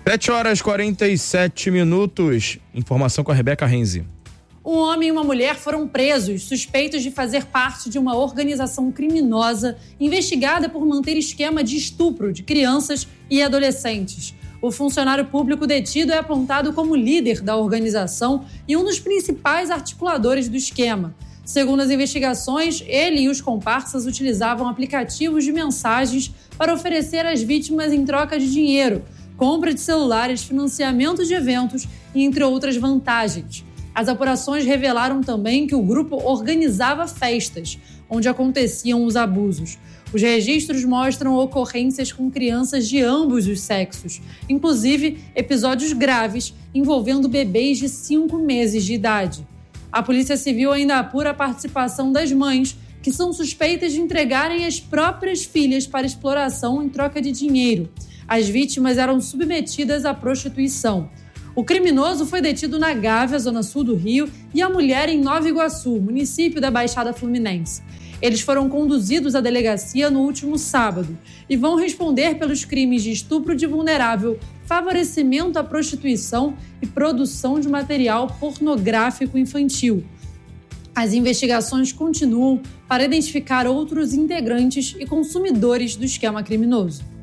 7h47. Informação com a Rebeca Renzi. Um homem e uma mulher foram presos, suspeitos de fazer parte de uma organização criminosa investigada por manter esquema de estupro de crianças e adolescentes. O funcionário público detido é apontado como líder da organização e um dos principais articuladores do esquema. Segundo as investigações, ele e os comparsas utilizavam aplicativos de mensagens para oferecer às vítimas em troca de dinheiro, compra de celulares, financiamento de eventos e entre outras vantagens. As apurações revelaram também que o grupo organizava festas, onde aconteciam os abusos. Os registros mostram ocorrências com crianças de ambos os sexos, inclusive episódios graves envolvendo bebês de 5 meses de idade. A Polícia Civil ainda apura a participação das mães, que são suspeitas de entregarem as próprias filhas para exploração em troca de dinheiro. As vítimas eram submetidas à prostituição. O criminoso foi detido na Gávea, zona sul do Rio, e a mulher em Nova Iguaçu, município da Baixada Fluminense. Eles foram conduzidos à delegacia no último sábado e vão responder pelos crimes de estupro de vulnerável, favorecimento à prostituição e produção de material pornográfico infantil. As investigações continuam para identificar outros integrantes e consumidores do esquema criminoso.